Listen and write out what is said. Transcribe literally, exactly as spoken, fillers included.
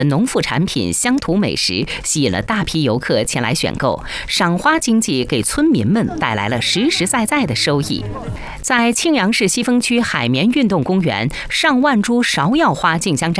农副产品、乡土美食吸引了大批游客前来选购，赏花经济给村民们带来了实实在在的收益。在庆阳市西峰区海绵运动公园，上万株芍药花竞相绽